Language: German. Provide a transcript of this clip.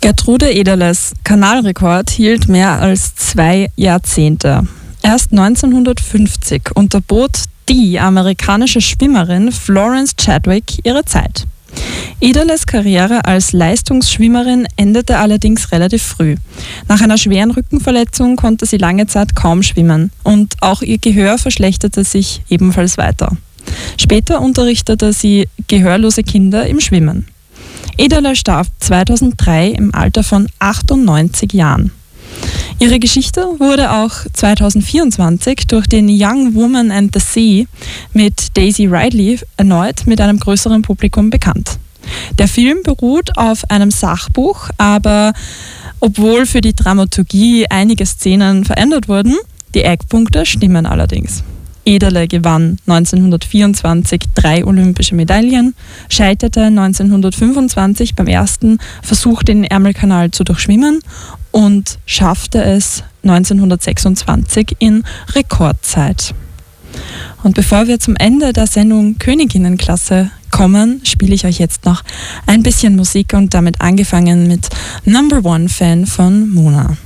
Gertrude Ederles Kanalrekord hielt mehr als 2 Jahrzehnte. Erst 1950 unterbot die amerikanische Schwimmerin Florence Chadwick ihre Zeit. Ederles Karriere als Leistungsschwimmerin endete allerdings relativ früh. Nach einer schweren Rückenverletzung konnte sie lange Zeit kaum schwimmen und auch ihr Gehör verschlechterte sich ebenfalls weiter. Später unterrichtete sie gehörlose Kinder im Schwimmen. Ederle starb 2003 im Alter von 98 Jahren. Ihre Geschichte wurde auch 2024 durch den Young Woman and the Sea mit Daisy Ridley erneut mit einem größeren Publikum bekannt. Der Film beruht auf einem Sachbuch, aber obwohl für die Dramaturgie einige Szenen verändert wurden, die Eckpunkte stimmen allerdings. Ederle gewann 1924 3 olympische Medaillen, scheiterte 1925 beim ersten Versuch, den Ärmelkanal zu durchschwimmen und schaffte es 1926 in Rekordzeit. Und bevor wir zum Ende der Sendung Königinnenklasse kommen, spiele ich euch jetzt noch ein bisschen Musik und damit angefangen mit Number One Fan von Mona.